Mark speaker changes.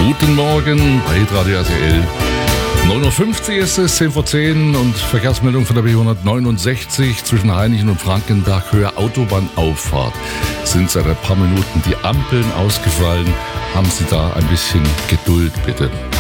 Speaker 1: Guten Morgen bei Radio RTL. 9.50 Uhr ist es, 10 vor 10 und Verkehrsmeldung von der B169 zwischen Hainichen und Frankenberg, Höhe Autobahnauffahrt. Sind seit ein paar Minuten die Ampeln ausgefallen. Haben Sie da ein bisschen Geduld, bitte.